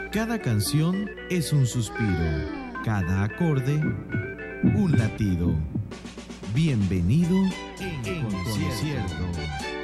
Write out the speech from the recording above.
Cada canción es un suspiro, cada acorde un latido. Bienvenido en concierto.